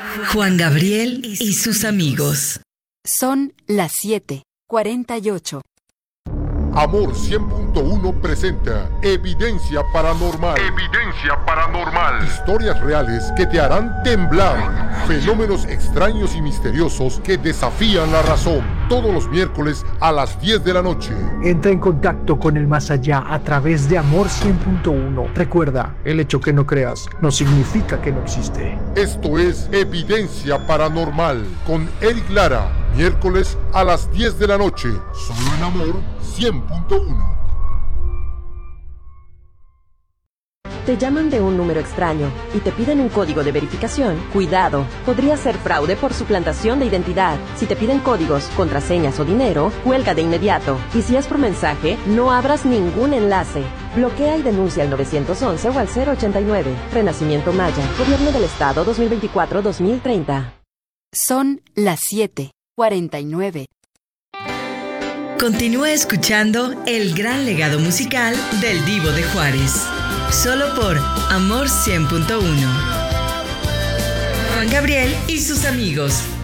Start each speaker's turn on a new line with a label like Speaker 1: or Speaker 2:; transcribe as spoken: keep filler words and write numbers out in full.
Speaker 1: Juan Gabriel y sus amigos.
Speaker 2: Son las siete cuarenta y ocho.
Speaker 3: Amor cien punto uno presenta Evidencia Paranormal. Evidencia Paranormal. Historias reales que te harán temblar. Fenómenos extraños y misteriosos que desafían la razón. Todos los miércoles a las diez de la noche.
Speaker 4: Entra en contacto con el más allá a través de Amor cien punto uno. Recuerda, el hecho que no creas no significa que no existe.
Speaker 3: Esto es Evidencia Paranormal con Eric Lara. Miércoles a las diez de la noche. Solo en Amor cien punto uno.
Speaker 5: Te llaman de un número extraño y te piden un código de verificación. Cuidado, podría ser fraude por suplantación de identidad. Si te piden códigos, contraseñas o dinero, cuelga de inmediato. Y si es por mensaje, no abras ningún enlace. Bloquea y denuncia al nueve once o al cero ochenta y nueve. Renacimiento Maya, Gobierno del Estado dos mil veinticuatro a dos mil treinta.
Speaker 2: Son las siete cuarenta y nueve.
Speaker 1: Continúa escuchando el gran legado musical del Divo de Juárez. Solo por Amor cien punto uno. Juan Gabriel y sus amigos.